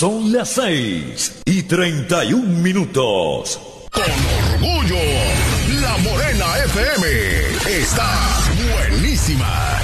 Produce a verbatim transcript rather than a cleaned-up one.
Son las seis y treinta y un minutos. Con orgullo, La Morena F M está buenísima.